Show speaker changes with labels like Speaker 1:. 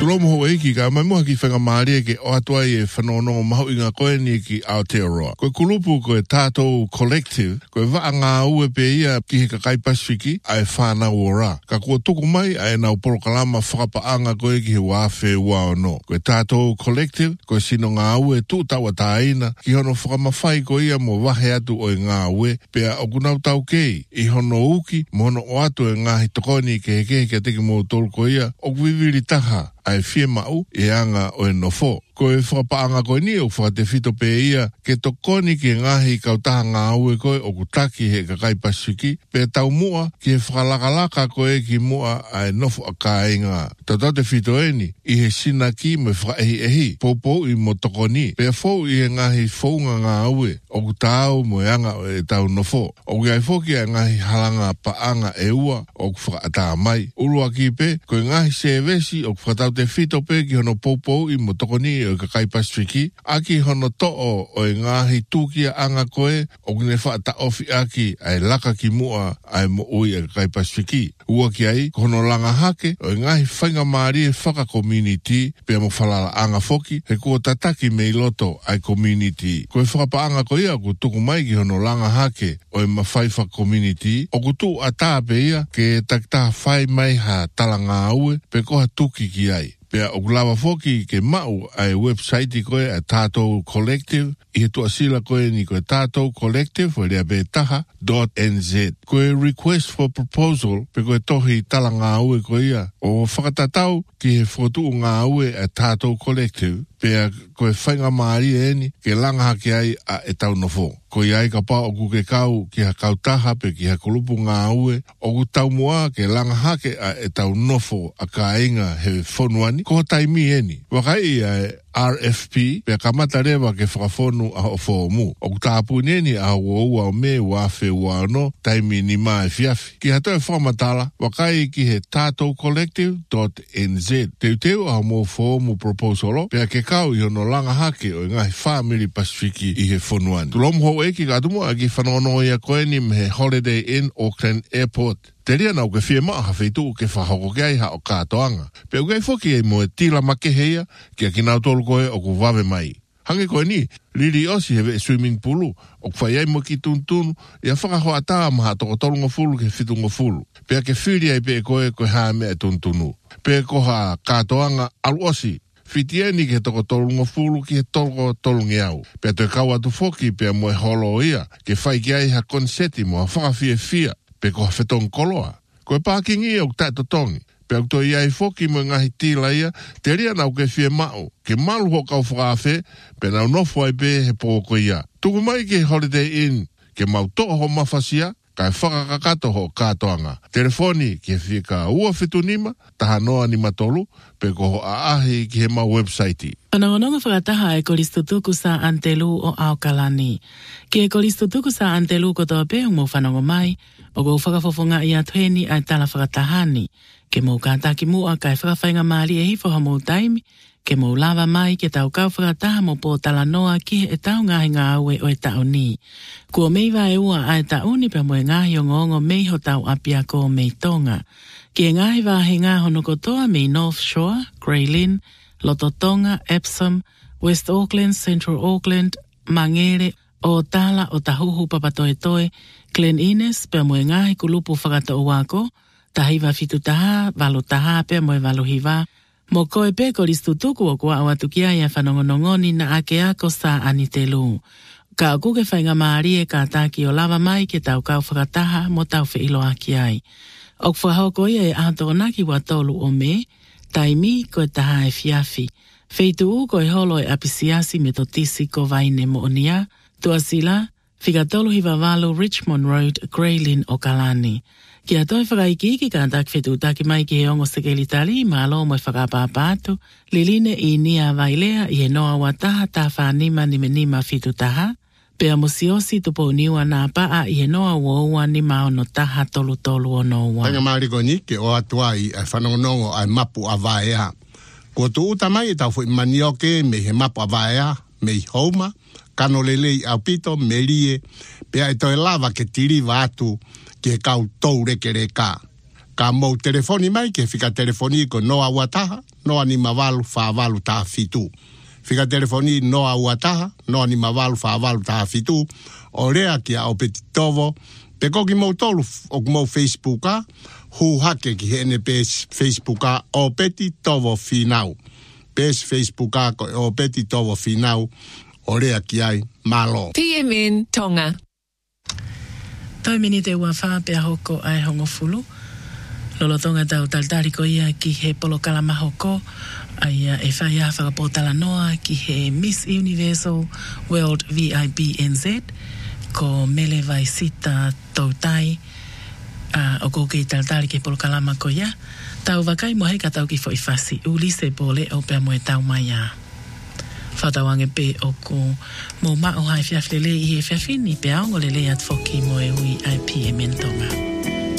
Speaker 1: Tulomo ho eki ka mai moha ki whanga maari ke o atua i e whanonongo maho i ngā koe ni ki Aotearoa. Koe kulupu koe tātou collective, koe waa ngā ue pe ia ki he Kakai Pasifiki ai whanau o rā. Ka kua tuku mai ai nau porokalama whakapaanga koe ki he wāwhe ua no. Koe tātou collective, koe sino ngā ue tūtawa tāina ki hono whakamawhai ko ia mo wahe atu o ngā ue pea o kunau tau kei i hono uki mo hono o atu e ngā hitokoni ke heke ke teki mo tolu ko ia o kuiwiri taha ai fie mau e anga o e nofo. Koe whakapaanga koe ni o whakate whito pe ia ke tokoni ki ngahi kautaha ngā ue koe o kutaki he Kakai Pasifiki pe tau mua ki he whakalakalaka koe ki mua ai nofo a kāinga. Tata te whito eni i he sinaki me whakaehi ehi popo i mo tokoni pe fau i he ngahi whaunga ngā ue o kutau mo e anga o e tau nofo. O ki ai whoki a ngahi halanga paanga e ua o whakata mai. Urua ki pe koe ngahi sevesi o whakatau te whito pe ki hono popo i mo tokoni o Kakai Pasifiki, aki hono to'o o e ngāhi tūkia anga koe o kine whaata ofi aki ai laka ki mua ai mo ui a Kakai Pasifiki. Ua ki ai, kono langa hake o e ngāhi whainga maari e whaka community pia mo whalala anga foki he kua tataki me iloto ai community. Koe whakapa anga koe ia ku tuku mai ki hono langa hake o e mawhaifa community o ku tu a tāpe ia ke taktaha whai mai ha tala ngā ue pe koha tuki ki ai. Pea o kulawa foki ke mau ai website koe a tātou collective i he tuasila koe ni koe tātou collective o rea be taha.nz. Koe request for proposal pe koe tohi tala ngā ue koe ia o whakatatau ki he whotu ngā ue a tātou collective pea koe whainga maari eni ke langa hake ai a e tau nofo. Ko iai ka pa o kuke kau ki ha kautaha pe ki ha kulupu ngā ue o ku tau mua ke langa hake a e tau nofo a ka inga he whonuani ko taimi eni. Wakai a RFP pe kamata rewa ke whakafonu a o whomu. O ku tāpu neni a ua o me wawhe ua no taimi ni mai fiafi. Ki hatoe whamatala wakai ki he tātou collective.nz. Teuteu a mo whomu proposalo pe ke kau i hono langa hake o ngahi Family Pasifiki i he whonuani. Tulomu ho eki ka atumu a ki whanono ia koe ni me Holiday Inn Auckland Airport. Te ria nau ke whia maa hawhitu ke whahoko ke ai ha o kātoanga. Pe ukai whoki e mo e tila make heia ki a ki nau tolu koe o ku wawe mai. Hange koe ni, Lili Osi hewe swimming poolu o ku whai ai mo ki tuntunu i a whakaho a tā maha toko tolunga fulu ke whitunga fulu. Pe a ke whiri ai pe koe koe haa mea tuntunu. Pe koha kātoanga alu Osi. Whitieni ke toko tolunga fulu ki he tolungi au. Pe a toi kau atu whoki pe a moe holo ia ke whai ki ai ha konseti mo a whakawhia fia. Pe ko whetong koloa. Koe pākingi au tātou tongi. Pe au toi iai whoki mo ngahi tīla ia, te ria nau ke whia mau. Ke malu ho kau whakawhe, pe nau nofo ai pe he pōko ia. Tuku mai ke Holiday Inn, ke mau toa ho mawhasia, kai whakakakato ho kātoanga. Telefoni ke whia ka ua whetunima, taha noa ni matolu, pe ko ho aahi ki he mau website.
Speaker 2: Panongononga whakataha e kolistutuku sa Antelu o Aokalani. Ki e kolistutuku sa Antelu ko toa peung mo whanongo mai, o go whakafofonga i atueni ai tala whakatahani. Ke mou kātaki mua kai whakawhainga maari e hifo ha mou taimi, ke mou lava mai ke tau kau whakataha mo pō tala noa ki e tau ngahi ngā aue o e tau ni. Kua meiwa e ua ai tau ni pe mo e ngahi o ngongo mei ho tau apia ko mei tonga. Ki e ngahi wahe ngā hono kotoa mei North Shore, Grey Lynn, Lototonga, Epsom, West Auckland, Central Auckland, Mangere, o tala o tahuhu papatoetoe, Glen Innes, pe mo e ngahi kulupu whakata o wako, tahiwa fitu taha, valo taha, pe mo e valo hiva, mo koe pe kolistutuku o kua awatukia ia whanongonongoni na ake ako sa anitelu. Ka kuke whainga maari e ka tāki o lava mai ke tau kau whakataha mo tau whiilo aki ai. Ok whahoko ia e ahatonaki wa tolu o me, taimi koe taha e fiafi. Feitu u koe holo e apisiasi me totisi ko vaine mo onia, tuasila, whikatolu hiva valo Richmond Road, Grey Lynn o Kalani. Ki a toi whakaiki ki kātak whetu taki mai ki he ongo sekelitali, mālo mo e whakapāpātu, liline i nia vailea i he noa wataha tā whanima ni menima fitu taha, pea musiosi tupo niwa nā paa i he noa uoua ni maono taha tolu tolu o noa.
Speaker 3: Tanga mariko ni ke o atua i whanongonongo ai mapu a vaea. Ko tu uta mai tau fu manioke me he mapu a vaea, me i houma, kano lelei au pito, me lie, pea e toi lava ke tiri vātu, ke kau tau reke re kā. ka mo telefoni mai ke fika telefoni ko noa wataha, noa ni mavalu whaavalu taha fitu. Fika telefoni noa wataha, noa ni mavalu whaavalu taha fitu, o rea ki a o peti tovo, pe koki mo tolu o mo Facebooka, hu hake ki hene pes Facebooka o peti tovo finau. Pes Facebooka o peti tovo finau, o rea ki ai malo.
Speaker 4: PMN Tonga.
Speaker 2: Toi mini te ua wha pia hoko ai hongo fulu. Lolo tonga tau taltari ko ia ki he polo kalama hoko. Ai e whai a whakapotala noa ki he Miss Universal World VIP NZ. Ko mele vai sita tautai. O ko kei taltari ke polo kalama ko ia. Tau wakai mo heka tau ki fo i whasi. Ulise pole o pia moe tau mai a. Whatawange pe o ko mo mao hai whiawhilele i he whiawhini pe aongo lele at foki mo e ui IPMN Tonga.